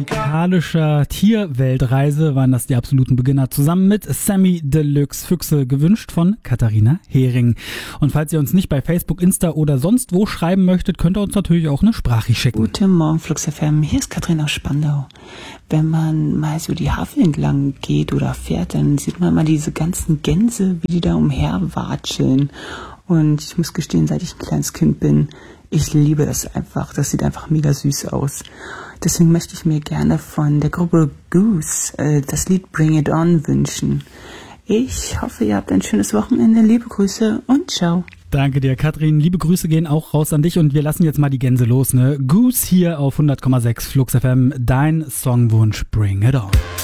musikalischer Tierweltreise waren das die absoluten Beginner zusammen mit Sammy Deluxe, Füchse gewünscht von Katharina Hering. Und falls ihr uns nicht bei Facebook, Insta oder sonst wo schreiben möchtet, könnt ihr uns natürlich auch eine Sprachricht schicken. Guten Morgen, Flux FM. Hier ist Katrin aus Spandau. Wenn man mal so die Havel entlang geht oder fährt, dann sieht man mal diese ganzen Gänse, wie die da umherwatscheln. Und ich muss gestehen, seit ich ein kleines Kind bin, ich liebe das einfach. Das sieht einfach mega süß aus. Deswegen möchte ich mir gerne von der Gruppe Goose das Lied Bring It On wünschen. Ich hoffe, ihr habt ein schönes Wochenende. Liebe Grüße und ciao. Danke dir, Katrin. Liebe Grüße gehen auch raus an dich und wir lassen jetzt mal die Gänse los, ne? Goose hier auf 100,6 Flux FM. Dein Songwunsch Bring It On.